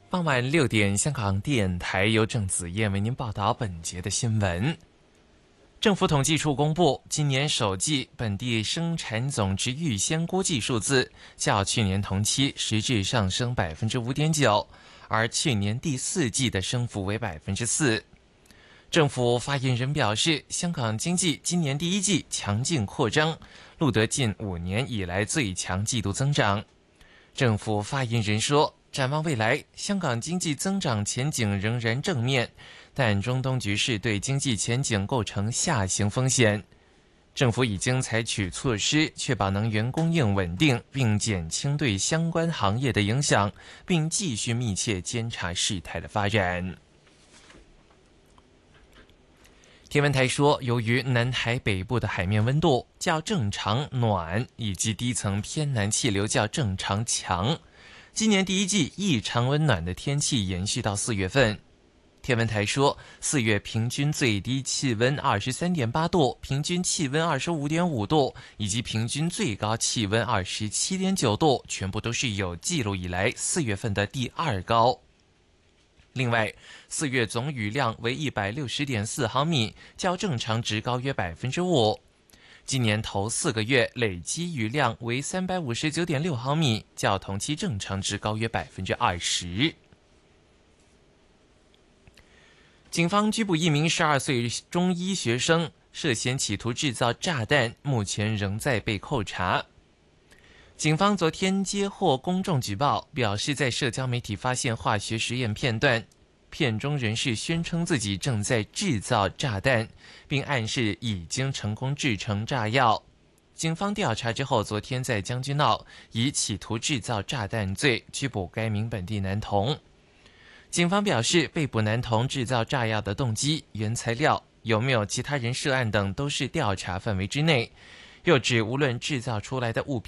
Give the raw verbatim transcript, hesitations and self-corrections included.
傍晚六点，香港电台由郑子燕为您报道本节的新闻。政府统计处公布，今年首季本地生产总值预先估计数字较去年同期实质上升 百分之五点九， 而去年第四季的升幅为 百分之四。政府发言人表示，香港经济今年第一季强劲扩张，录得近五年以来最强季度增长。政府发言人说，展望未来，香港经济增长前景仍然正面，但中东局势对经济前景构成下行风险。政府已经采取措施，确保能源供应稳定，并减轻对相关行业的影响，并继续密切监察事态的发展。天文台说，由于南海北部的海面温度较正常暖，以及低层偏南气流较正常强，今年第一季异常温暖的天气延续到四月份。天文台说，四月平均最低气温 二十三点八度，平均气温 二十五点五度，以及平均最高气温 二十七点九度，全部都是有记录以来四月份的第二高。另外，四月总雨量为 一百六十点四毫米，较正常值高约 百分之五。今年头四个月累积雨量为 三百五十九点六毫米，较同期正常值高约 百分之二十。警方拘捕一名十二岁中医学生，涉嫌企图制造炸弹，目前仍在被扣查。警方昨天接获公众举报，表示在社交媒体发现化学实验片段，片中人士宣称自己正在制造炸弹，并暗示已经成功制成炸药。警方调查之后，昨天在将军澳以企图制造炸弹罪拘捕该名本地男童。警方表示，被捕男童制造炸药的动机、原材料、有没有其他人涉案等都是调查范围之内，又指无论制造出来的物品